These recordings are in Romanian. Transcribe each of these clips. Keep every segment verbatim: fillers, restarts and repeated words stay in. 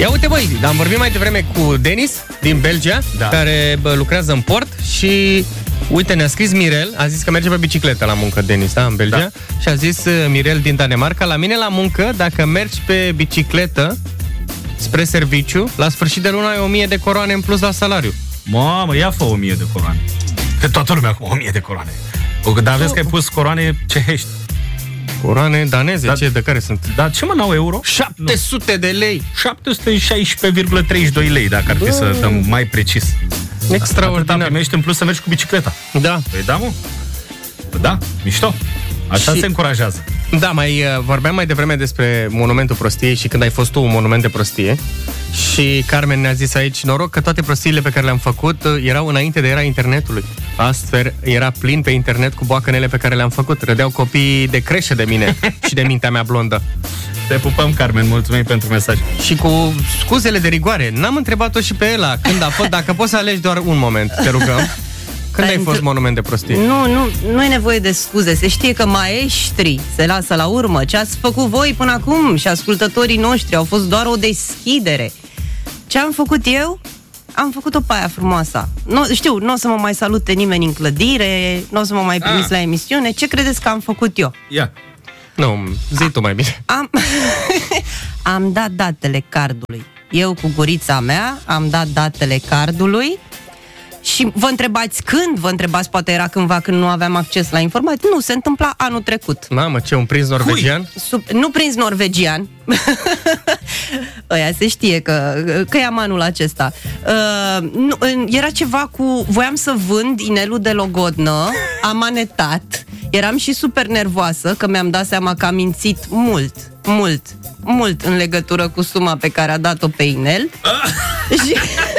Ia uite, băi, am vorbit mai devreme cu Denis din Belgia, da. care bă, lucrează în port și uite, ne-a scris Mirel, a zis că merge pe bicicletă la muncă, Denis, da, în Belgia, da. Și a zis Mirel din Danemarca, la mine la muncă, dacă mergi pe bicicletă spre serviciu, la sfârșit de lună ai o mie de coroane în plus la salariu. Mamă, ia fă o mie de coroane. Că toată lumea cu o mie de coroane. Dar vezi că ai pus coroane cehești. Coroane daneze, da, ce, de care sunt? Dar ce mă, n-au euro? șapte sute de lei. șapte sute șaisprezece virgulă treizeci și doi lei, dacă ar fi Bă. să dăm mai precis. Extraordinar. Atâta primești în plus să mergi cu bicicleta. Da. Păi da, mă. Da, mișto. Așa și... se încurajează. Da, mai uh, vorbeam mai devreme despre Monumentul Prostiei și când ai fost tu un monument de prostie. Și Carmen ne-a zis aici, noroc că toate prostiile pe care le-am făcut uh, erau înainte de era internetului. Astfel era plin pe internet cu boacănele pe care le-am făcut. Râdeau copiii de creșă de mine și de mintea mea blondă. Te pupăm, Carmen, mulțumim pentru mesaj. Și cu scuzele de rigoare, n-am întrebat-o și pe Ela când a fost, dacă poți să alegi doar un moment, te rugăm. Când ai fost monument de prostie? Nu, nu, nu e nevoie de scuze. Se știe că maestrii se lasă la urmă. Ce ați făcut voi până acum și ascultătorii noștri au fost doar o deschidere. Ce am făcut eu? Am făcut-o pe aia frumoasă. Nu, știu, nu o să mă mai salute nimeni în clădire, nu o să mă mai primiți ah. la emisiune. Ce credeți că am făcut eu? Ia. Nu, zi tu mai bine. Am, am dat datele cardului. Eu cu gurița mea am dat datele cardului. Și vă întrebați când? Vă întrebați, poate era cândva când nu aveam acces la informații? Nu, se întâmpla anul trecut. Mamă, ce, un prins norvegian? Sub, nu prins norvegian. Ăia se știe că, că i-am anul acesta. Uh, nu, era ceva cu... Voiam să vând inelul de logodnă, am manetat. Eram și super nervoasă, că mi-am dat seama că am mințit mult, mult, mult în legătură cu suma pe care a dat-o pe inel. Și...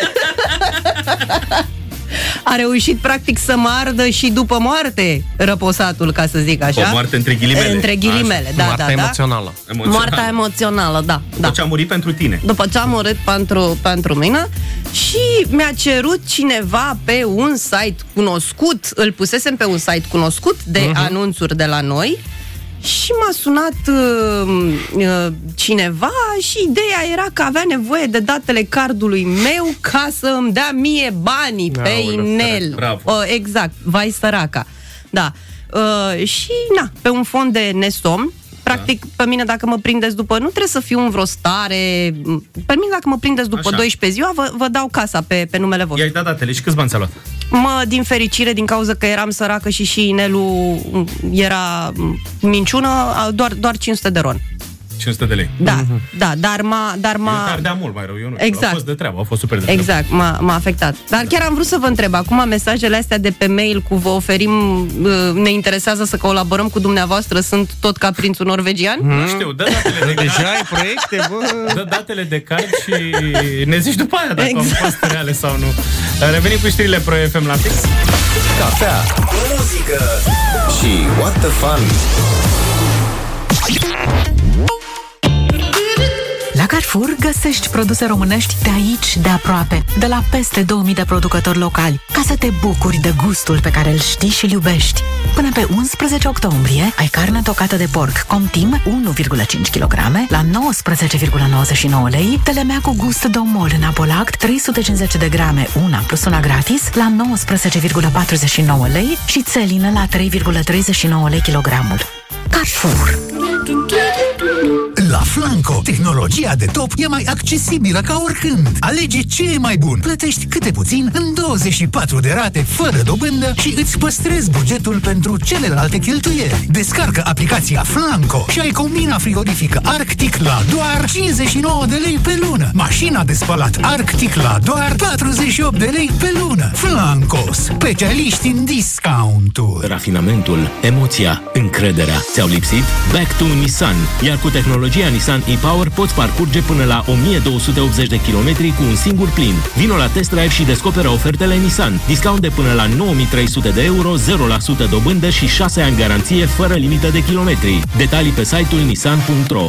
a reușit practic să mă ardă și după moarte răposatul, ca să zic așa. O moarte între ghilimele. Între ghilimele, așa. da, Moartea da, emoțională. da. Moartea emoțională, da. După da. ce a murit pentru tine. După ce a murit pentru, pentru mine. Și mi-a cerut cineva pe un site cunoscut, îl pusesem pe un site cunoscut de uh-huh. anunțuri de la noi. Și m-a sunat uh, uh, cineva și ideea era că avea nevoie de datele cardului meu ca să îmi dea mie banii pe Aoleu, inel. bravo. Uh, exact, vai săraca. Da. Uh, și na, pe un fond de nesomn. Practic, da. Pe mine, dacă mă prindeți după, nu trebuie să fiu în vreo stare. Pe mine, dacă mă prindeți după Așa. douăsprezece ziua, vă, vă dau casa pe, pe numele vostru. I-ai dat datele și câți bani ți-a luat? Mă, din fericire, din cauza că eram săracă și și inelul era minciună, doar, doar cinci sute de ron. cinci sute de lei. Da, mm-hmm. da, dar m-a... Dar m-a... Eu ardea mult mai rău, eu nu exact. A fost de treabă, a fost super de treabă. Exact, m-a, m-a afectat. Dar chiar am vrut să vă întreb, acum mesajele astea de pe mail cu vă oferim, ne interesează să colaborăm cu dumneavoastră, sunt tot ca prințul norvegian? Mm. Nu știu, dă datele de card. Deja ai proiecte, bă! Dă datele de card și ne zici după aia dacă exact. au fost reale sau nu. Revenim cu știrile Pro F M la fix. Cafea, muzică și What the Fun. La Carrefour găsești produse românești de aici, de aproape, de la peste două mii de producători locali, ca să te bucuri de gustul pe care îl știi și îl iubești. Până pe unsprezece octombrie ai carne tocată de porc Comtim unu virgulă cinci kilograme la nouăsprezece virgulă nouăzeci și nouă lei, telemea cu gust domol în Apolact trei sute cincizeci de grame, una plus una gratis, la nouăsprezece virgulă patruzeci și nouă lei și țelină la trei virgulă treizeci și nouă lei kilogramul. Carrefour. La Flanco, tehnologia de top e mai accesibilă ca oricând. Alege ce e mai bun. Plătești câte puțin în douăzeci și patru de rate fără dobândă și îți păstrezi bugetul pentru celelalte cheltuieli. Descarcă aplicația Flanco și ai combina frigorifică Arctic la doar cincizeci și nouă de lei pe lună. Mașina de spălat Arctic la doar patruzeci și opt de lei pe lună. Flanco, specialiști în discounturi. Rafinamentul, emoția, încrederea ți-au lipsit? Back to Nissan. Iar cu tehnologia Nissan e-Power poți parcurge până la o mie două sute optzeci de kilometri cu un singur plin. Vino la test drive și descoperă ofertele Nissan. Discount de până la nouă mii trei sute de euro, zero la sută dobândă și șase ani garanție fără limită de kilometri. Detalii pe site-ul nissan punct ro.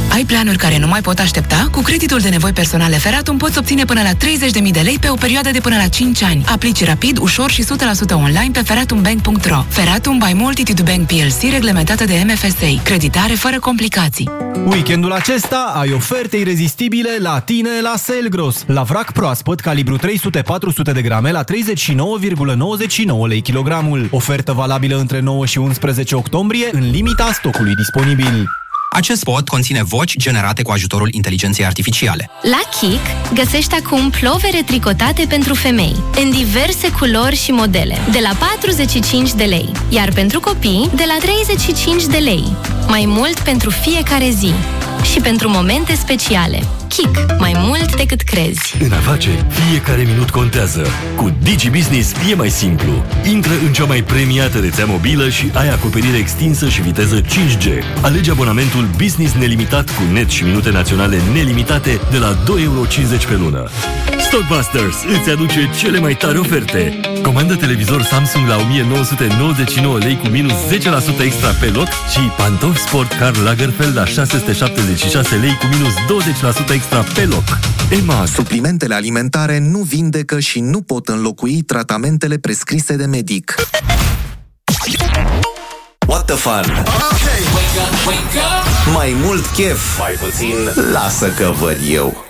Ai planuri care nu mai pot aștepta? Cu creditul de nevoi personale Feratum poți obține până la treizeci de mii de lei pe o perioadă de până la cinci ani. Aplici rapid, ușor și o sută la sută online pe feratumbank punct ro. Feratum by Multitude Bank P L C, reglementată de M F S A. Creditare fără complicații. Weekendul acesta ai oferte irezistibile la tine la Selgros. La vrac proaspăt, calibru trei sute patru sute de grame la treizeci și nouă virgulă nouăzeci și nouă lei kilogramul. Ofertă valabilă între nouă și unsprezece octombrie în limita stocului disponibil. Acest spot conține voci generate cu ajutorul inteligenței artificiale. La Kik găsești acum plovere tricotate pentru femei, în diverse culori și modele, de la patruzeci și cinci de lei, iar pentru copii, de la treizeci și cinci de lei. Mai mult pentru fiecare zi și pentru momente speciale. Kik, mai mult decât crezi. În afaceri, fiecare minut contează. Cu DigiBusiness e mai simplu. Intră în cea mai premiată rețea mobilă și ai acoperire extinsă și viteză cinci G. Alege abonamentul Business nelimitat cu net și minute naționale nelimitate de la doi euro cincizeci pe lună. Stockbusters îți aduce cele mai tari oferte. Comandă televizor Samsung la o mie nouă sute nouăzeci și nouă lei cu minus zece la sută extra pe loc și pantofi sport Karl Lagerfeld la șase sute șaptezeci și șase lei cu minus douăzeci la sută extra pe loc. E M A G. Suplimentele alimentare nu vindecă și nu pot înlocui tratamentele prescrise de medic. What the fun? Okay. Wake up, wake up. Mai mult chef, mai puțin lasă că văd eu.